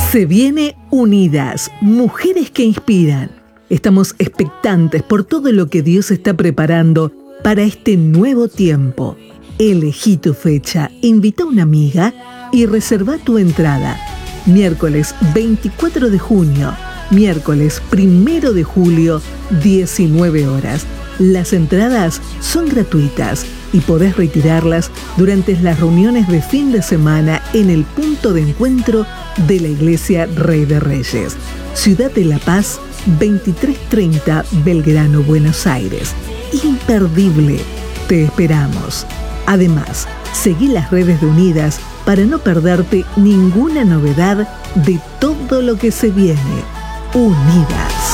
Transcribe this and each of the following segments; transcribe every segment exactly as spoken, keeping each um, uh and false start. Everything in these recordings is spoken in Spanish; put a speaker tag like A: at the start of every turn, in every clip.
A: Se viene Unidas, mujeres que inspiran. Estamos expectantes por todo lo que Dios está preparando para este nuevo tiempo. Elegí tu fecha, invita a una amiga y reserva tu entrada. Miércoles veinticuatro de junio, miércoles primero de julio, diecinueve horas. Las entradas son gratuitas y podés retirarlas durante las reuniones de fin de semana en el punto de encuentro de la Iglesia Rey de Reyes. Ciudad de La Paz, veintitrés treinta, Belgrano, Buenos Aires. Imperdible. Te esperamos. Además, seguí las redes de Unidas para no perderte ninguna novedad de todo lo que se viene. Unidas.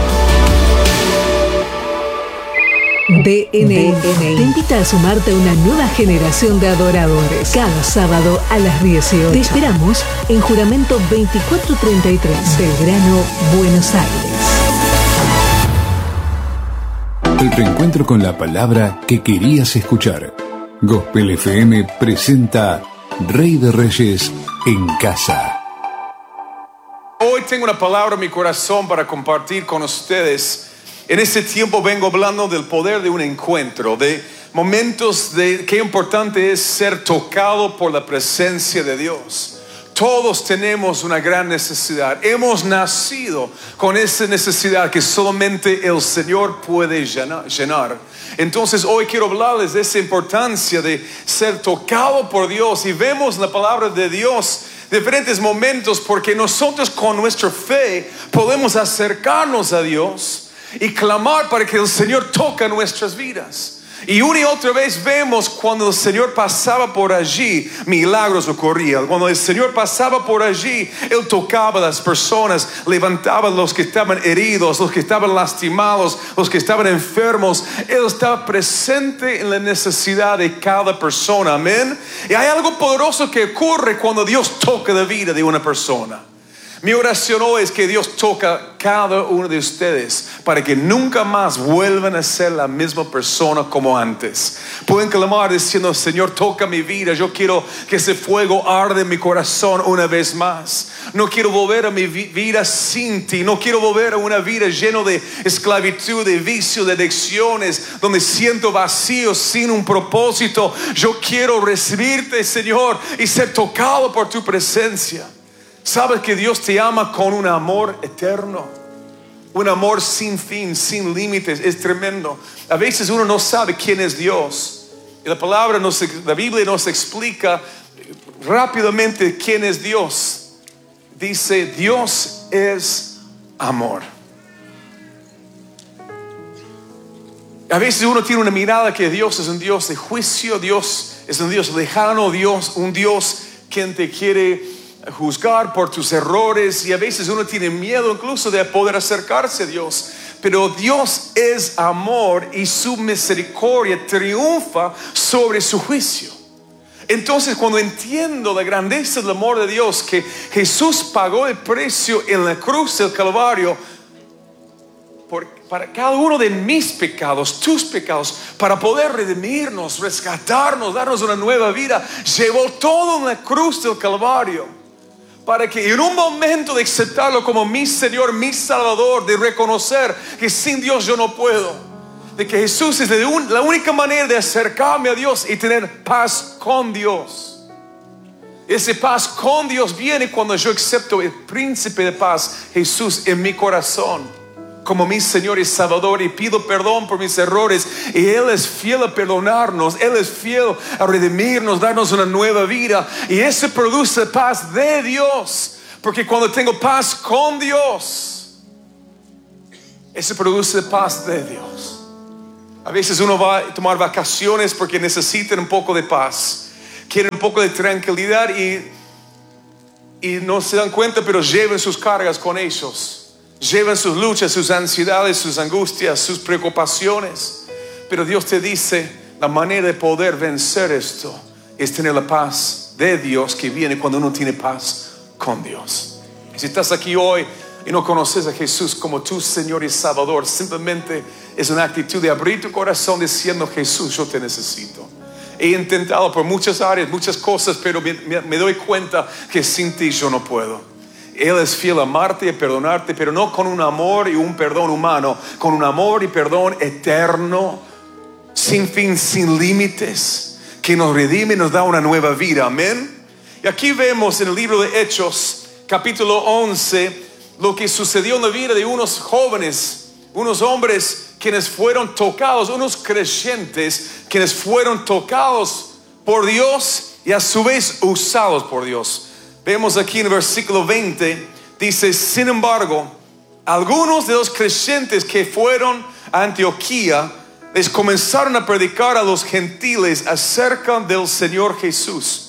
A: D N I te invita a sumarte a una nueva generación de adoradores. Cada sábado a las dieciocho. Te esperamos en Juramento veinticuatro treinta y tres, Belgrano, Buenos Aires.
B: El reencuentro con la palabra que querías escuchar. Gospel F M presenta Rey de Reyes en casa.
C: Hoy tengo una palabra en mi corazón para compartir con ustedes. En este tiempo vengo hablando del poder de un encuentro, de momentos de qué importante es ser tocado por la presencia de Dios. Todos tenemos una gran necesidad. Hemos nacido con esa necesidad que solamente el Señor puede llenar. Entonces hoy quiero hablarles de esa importancia de ser tocado por Dios. Y vemos la palabra de Dios diferentes momentos, porque nosotros con nuestra fe podemos acercarnos a Dios y clamar para que el Señor toque nuestras vidas. Y una y otra vez vemos cuando el Señor pasaba por allí, milagros ocurrían. Cuando el Señor pasaba por allí, Él tocaba a las personas, levantaba a los que estaban heridos, los que estaban lastimados, los que estaban enfermos. Él estaba presente en la necesidad de cada persona. Amén. Y hay algo poderoso que ocurre cuando Dios toca la vida de una persona. Mi oración hoy es que Dios toca a cada uno de ustedes para que nunca más vuelvan a ser la misma persona como antes. Pueden clamar diciendo: Señor, toca mi vida. Yo quiero que ese fuego arde en mi corazón una vez más. No quiero volver a mi vida sin ti. No quiero volver a una vida llena de esclavitud, de vicio, de adicciones, donde siento vacío sin un propósito. Yo quiero recibirte, Señor, y ser tocado por tu presencia. Sabes que Dios te ama con un amor eterno, un amor sin fin, sin límites. Es tremendo. A veces uno no sabe quién es Dios. Y la palabra, nos, la Biblia nos explica rápidamente quién es Dios. Dice: Dios es amor. A veces uno tiene una mirada que Dios es un Dios de juicio, Dios es un Dios lejano, Dios, un Dios quien te quiere juzgar por tus errores, y a veces uno tiene miedo incluso de poder acercarse a Dios. Pero Dios es amor y su misericordia triunfa sobre su juicio. Entonces, cuando entiendo la grandeza del amor de Dios, que Jesús pagó el precio en la cruz del Calvario por, para cada uno de mis pecados, tus pecados, para poder redimirnos, rescatarnos, darnos una nueva vida, llevó todo en la cruz del Calvario. Para que en un momento de aceptarlo como mi Señor, mi Salvador, de reconocer que sin Dios yo no puedo, de que Jesús es la única manera de acercarme a Dios y tener paz con Dios. Esa paz con Dios viene cuando yo acepto el príncipe de paz, Jesús, en mi corazón como mi Señor y Salvador, y pido perdón por mis errores, y Él es fiel a perdonarnos. Él es fiel a redimirnos, darnos una nueva vida, y eso produce paz de Dios, porque cuando tengo paz con Dios, eso produce paz de Dios. A veces uno va a tomar vacaciones porque necesita un poco de paz, quiere un poco de tranquilidad, y, y no se dan cuenta, pero llevan sus cargas con ellos. Llevan sus luchas, sus ansiedades, sus angustias, sus preocupaciones. Pero Dios te dice: la manera de poder vencer esto es tener la paz de Dios, que viene cuando uno tiene paz con Dios. Si estás aquí hoy y no conoces a Jesús como tu Señor y Salvador, simplemente es una actitud de abrir tu corazón diciendo: Jesús, yo te necesito. He intentado por muchas áreas, muchas cosas, pero me, me, me doy cuenta que sin ti yo no puedo. Él es fiel a amarte y a perdonarte, pero no con un amor y un perdón humano, con un amor y perdón eterno, sin fin, sin límites, que nos redime y nos da una nueva vida. Amén. Y aquí vemos en el libro de Hechos, capítulo once, lo que sucedió en la vida de unos jóvenes, unos hombres quienes fueron tocados, unos creyentes quienes fueron tocados por Dios y a su vez usados por Dios. Vemos aquí en el versículo veinte, dice: sin embargo, algunos de los creyentes que fueron a Antioquía les comenzaron a predicar a los gentiles acerca del Señor Jesús.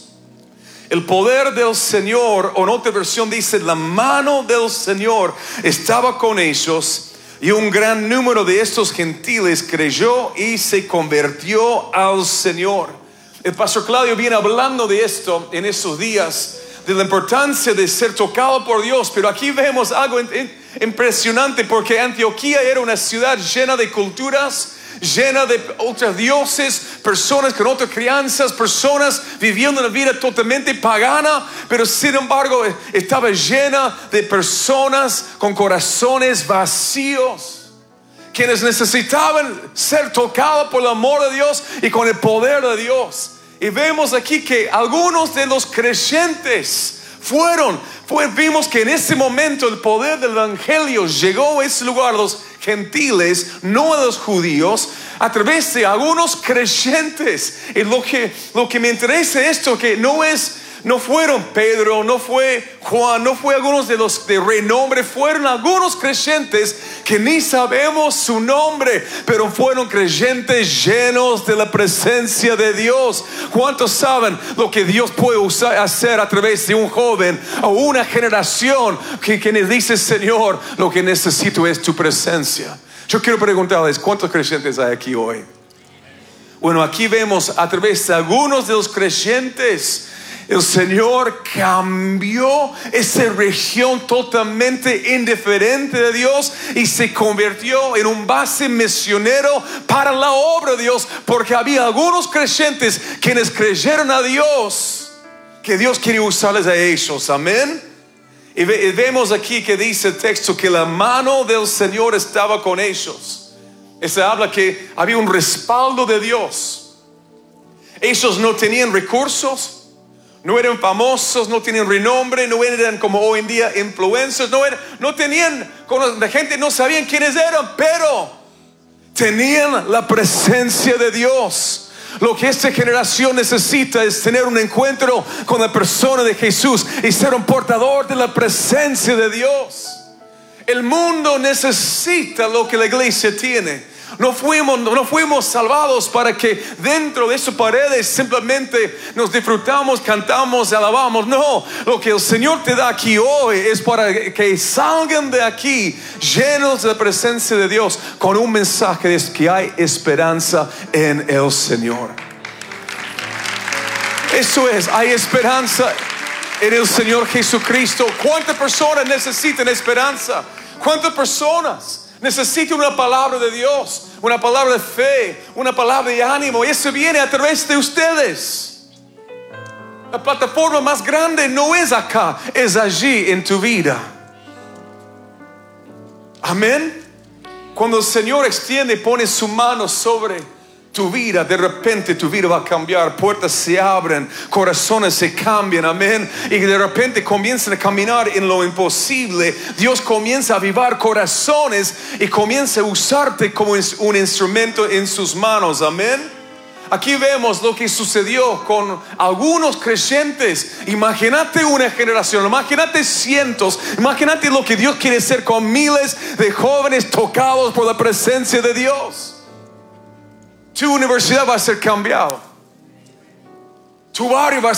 C: El poder del Señor, o en otra versión dice, la mano del Señor estaba con ellos, y un gran número de estos gentiles creyó y se convirtió al Señor. El pastor Claudio viene hablando de esto en esos días, de la importancia de ser tocado por Dios. Pero aquí vemos algo impresionante, porque Antioquía era una ciudad llena de culturas, llena de otros dioses, personas con otras crianzas, personas viviendo una vida totalmente pagana, pero sin embargo estaba llena de personas con corazones vacíos, quienes necesitaban ser tocados por el amor de Dios y con el poder de Dios. Y vemos aquí que algunos de los creyentes fueron, fue, vimos que en ese momento el poder del evangelio llegó a ese lugar, los gentiles, no a los judíos, a través de algunos creyentes. Y lo que, lo que me interesa es esto, que no es, no fueron Pedro, no fue Juan, no fue algunos de los de renombre, fueron algunos creyentes que ni sabemos su nombre, pero fueron creyentes llenos de la presencia de Dios. ¿Cuántos saben lo que Dios puede usar, hacer a través de un joven o una generación que, que les dice: Señor, lo que necesito es tu presencia? Yo quiero preguntarles, ¿cuántos creyentes hay aquí hoy? Bueno, aquí vemos a través de algunos de los creyentes, el Señor cambió esa región totalmente indiferente de Dios y se convirtió en un base misionero para la obra de Dios, porque había algunos creyentes quienes creyeron a Dios, que Dios quiere usarles a ellos. Amén. Y vemos aquí que dice el texto que la mano del Señor estaba con ellos. Se habla que había un respaldo de Dios. Ellos no tenían recursos, no eran famosos, no tenían renombre, no eran como hoy en día influencers, no, eran, no tenían, la gente no sabía quiénes eran, pero tenían la presencia de Dios. Lo que esta generación necesita es tener un encuentro con la persona de Jesús y ser un portador de la presencia de Dios. El mundo necesita lo que la iglesia tiene. No fuimos, no fuimos salvados para que dentro de sus paredes simplemente nos disfrutamos, cantamos, alabamos. No, lo que el Señor te da aquí hoy es para que salgan de aquí llenos de la presencia de Dios, con un mensaje de que hay esperanza en el Señor. Eso es, hay esperanza en el Señor Jesucristo. ¿Cuántas personas necesitan esperanza? ¿Cuántas personas necesitan una palabra de Dios, una palabra de fe, una palabra de ánimo? Y eso viene a través de ustedes. La plataforma más grande no es acá, es allí en tu vida. Amén. Cuando el Señor extiende y pone su mano sobre tu vida, de repente tu vida va a cambiar. Puertas se abren, corazones se cambian. Amén. Y de repente comienzan a caminar en lo imposible. Dios comienza a avivar corazones y comienza a usarte como un instrumento en sus manos. Amén. Aquí vemos lo que sucedió con algunos creyentes. Imagínate una generación, imagínate cientos, imagínate lo que Dios quiere hacer con miles de jóvenes tocados por la presencia de Dios. Tu universidad va a ser cambiado. Tu barrio va a